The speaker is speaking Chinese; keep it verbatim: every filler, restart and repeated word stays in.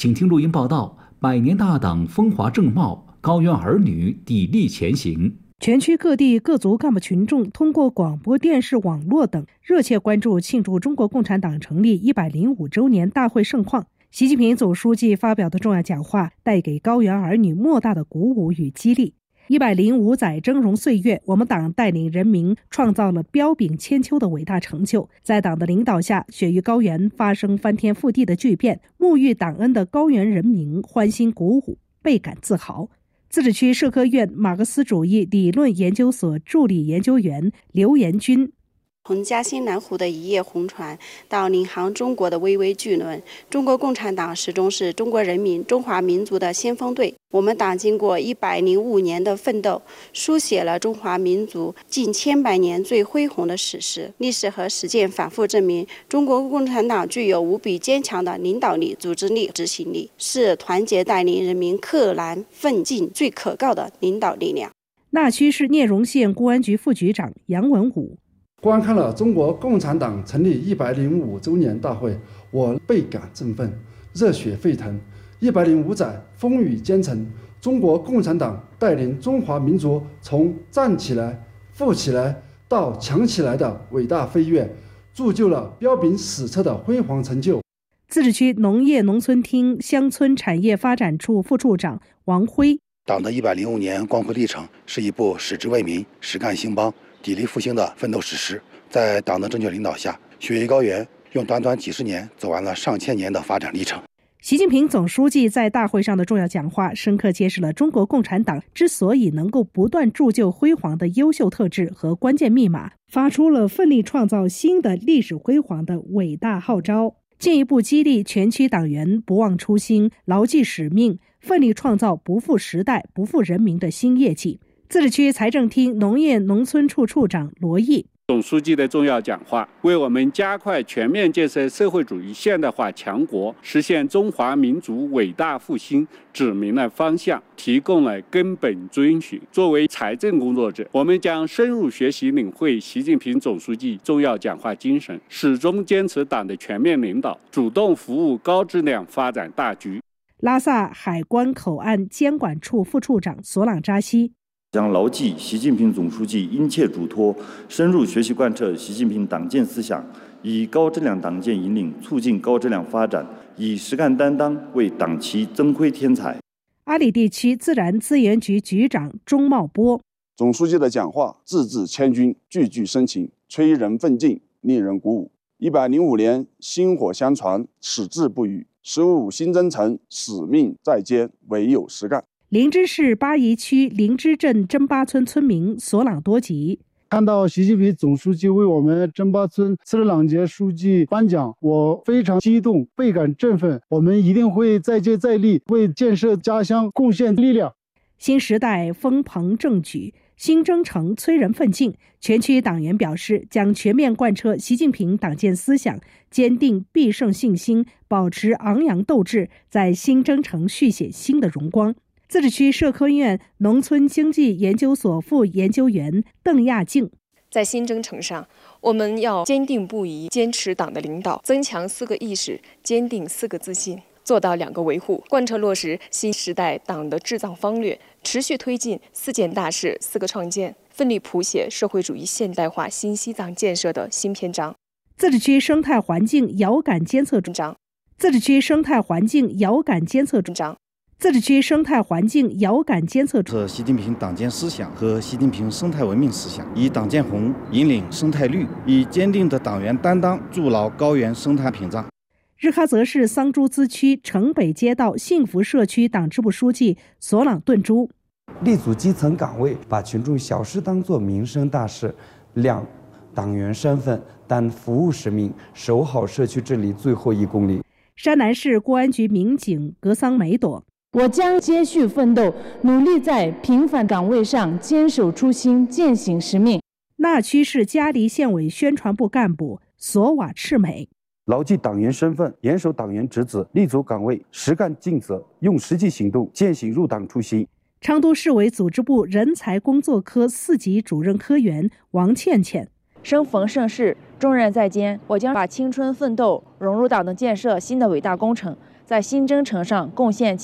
请听录音报道：百年大党风华正茂，高原儿女砥砺前行。 全区各地各族干部群众通过广播电视、网络等热切关注庆祝中国共产党成立一百零五周年大会盛况。习近平总书记发表的重要讲话带给高原儿女莫大的鼓舞与激励。一百零五载峥嵘岁月，我们党带领人民创造了彪炳千秋的伟大成就。在党的领导下，雪域高原发生翻天覆地的巨变，沐浴党恩的高原人民欢欣鼓舞，倍感自豪。自治区社科院马克思主义理论研究所助理研究员刘延军， 从嘉兴南湖的一叶红船到领航中国的巍巍巨轮，中国共产党始终是中国人民、中华民族的先锋队。我们党经过一百零五年的奋斗，书写了中华民族近千百年最恢宏的史诗。历史和实践反复证明，中国共产党具有无比坚强的领导力、组织力、执行力，是团结带领人民克难奋进最可靠的领导力量。 那曲市聂荣县公安局副局长杨文武， 观看了中国共产党成立一百零五周年大会，我倍感振奋，热血沸腾。一百零五载风雨兼程，中国共产党带领中华民族从站起来、富起来到强起来的伟大飞跃，铸就了彪炳史册的辉煌成就。 自治区农业农村厅乡村产业发展处副处长王辉， 党的一百零五年光辉历程是一部矢志为民、实干兴邦、砥砺复兴的奋斗史诗。在党的正确领导下，雪域高原用短短几十年走完了上千年的发展历程。 习近平总书记在大会上的重要讲话，深刻揭示了中国共产党之所以能够不断铸就辉煌的优秀特质和关键密码，发出了奋力创造新的历史辉煌的伟大号召，进一步激励全区党员不忘初心、牢记使命，奋力创造不负时代、不负人民的新业绩。自治区财政厅农业农村处处长罗毅， 总书记的重要讲话为我们加快全面建设社会主义现代化强国、实现中华民族伟大复兴指明了方向，提供了根本遵循。作为财政工作者，我们将深入学习领会习近平总书记重要讲话精神，始终坚持党的全面领导，主动服务高质量发展大局。 拉萨海关口岸监管处副处长索朗扎西， 将牢记习近平总书记殷切嘱托，深入学习贯彻习近平党建思想，以高质量党建引领促进高质量发展，以实干担当为党旗增辉添彩。 阿里地区自然资源局局长钟茂波， 总书记的讲话字字千钧，句句深情，催人奋进，令人鼓舞。一百零五年薪火相传，矢志不渝，十五新征程，使命在肩，唯有实干。 林芝市巴宜区林芝镇真巴村村民索朗多吉， 看到习近平总书记为我们真巴村斯里朗杰书记颁奖，我非常激动，倍感振奋。我们一定会再接再厉，为建设家乡贡献力量。 新时代风鹏正举，新征程催人奋进。全区党员表示，将全面贯彻习近平党建思想，坚定必胜信心，保持昂扬斗志，在新征程续写新的荣光。自治区社科院农村经济研究所副研究员邓亚静， 在新征程上，我们要坚定不移坚持党的领导，增强四个意识，坚定四个自信，做到两个维护，贯彻落实新时代党的治藏方略，持续推进四件大事、四个创建，奋力谱写社会主义现代化新西藏建设的新篇章。 自治区生态环境遥感监测章， 自治区生态环境遥感监测章。 自治区生态环境遥感监测是习近平党建思想和习近平生态文明思想，以党建红引领生态绿，以坚定的党员担当筑牢高原生态屏障。 日喀则市桑珠孜区城北街道幸福社区党支部书记索朗顿珠， 立足基层岗位，把群众小事当作民生大事，亮党员身份，担服务使命，守好社区治理最后一公里。 山南市公安局民警格桑梅朵， 我将接续奋斗，努力在平凡岗位上坚守初心，践行使命。 那曲市嘉黎县委宣传部干部索瓦赤美， 牢记党员身份，严守党员职责，立足岗位，实干尽责，用实际行动践行入党初心。 昌都市委组织部人才工作科四级主任科员王倩倩， 生逢盛世，重任在肩，我将把青春奋斗融入党的建设新的伟大工程， 在新征程上贡献